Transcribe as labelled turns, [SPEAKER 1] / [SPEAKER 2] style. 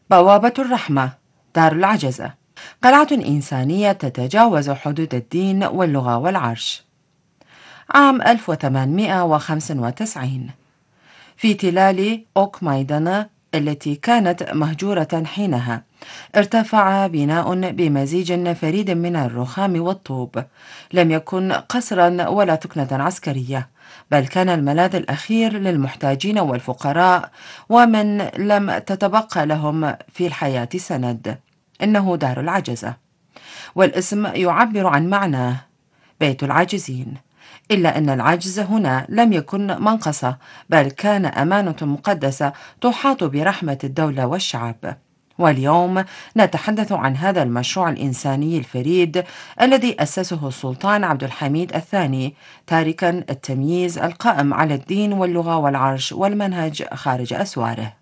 [SPEAKER 1] بوابة الرحمة، دار العجزة، قلعة إنسانية تتجاوز حدود الدين واللغة والعرش. عام 1895 في تلال أوك مايدانا التي كانت مهجورة حينها، ارتفع بناء بمزيج فريد من الرخام والطوب. لم يكن قصرا ولا ثكنة عسكرية، بل كان الملاذ الأخير للمحتاجين والفقراء ومن لم تتبقى لهم في الحياة سند. إنه دار العجزة، والاسم يعبر عن معناه، بيت العاجزين. إلا أن العجز هنا لم يكن منقصة، بل كان أمانة مقدسة تحاط برحمة الدولة والشعب. واليوم نتحدث عن هذا المشروع الإنساني الفريد الذي أسسه السلطان عبد الحميد الثاني، تاركا التمييز القائم على الدين واللغة والعرش والمنهج خارج أسواره.